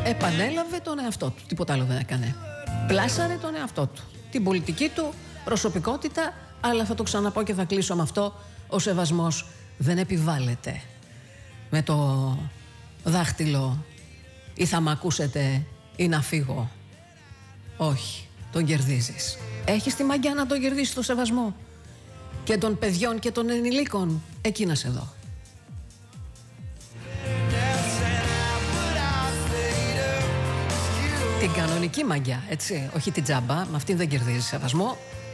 Επανέλαβε τον εαυτό του, τίποτα άλλο δεν έκανε. Πλάσαρε τον εαυτό του, την πολιτική του προσωπικότητα, αλλά θα το ξαναπώ και θα κλείσω με αυτό, ο σεβασμός δεν επιβάλλεται με το δάχτυλο ή θα μ' ακούσετε ή να φύγω. Όχι, τον κερδίζεις. Έχεις τη μαγιά να τον κερδίσεις το σεβασμό και των παιδιών και των ενηλίκων. Εκεί να σε δω. Την κανονική μαγιά, έτσι, όχι την τζάμπα, με αυτήν δεν κερδίζεις σεβασμό.